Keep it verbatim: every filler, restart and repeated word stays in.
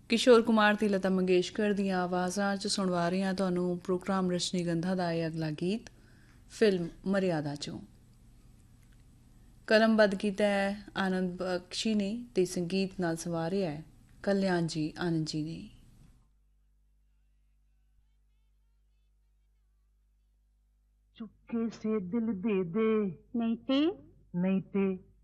ਕਿਸ਼ੋਰ ਕੁਮਾਰ ਤੇ ਲਤਾ ਮੰਗੇਸ਼ਕਰ ਦੀਆਂ ਆਵਾਜ਼ਾਂ 'ਚ ਸੁਣਵਾ ਰਹੇ ਹਾਂ ਤੁਹਾਨੂੰ ਪ੍ਰੋਗਰਾਮ ਰਜਨੀਗੰਧਾ ਦਾ ਇਹ ਅਗਲਾ ਗੀਤ ਫਿਲਮ ਮਰਿਆਦਾ 'ਚੋਂ। ਕਲਮਬੱਧ ਕੀਤਾ ਹੈ ਆਨੰਦ ਬਖਸ਼ੀ ਨੇ ਤੇ ਸੰਗੀਤ ਨਾਲ ਸਵਾਰਿਆ ਹੈ ਕਲਿਆਣ ਜੀ ਆਨੰਦ ਜੀ ਨੇ। चुपके से दिल दे दे, नहीं ते नहीं ते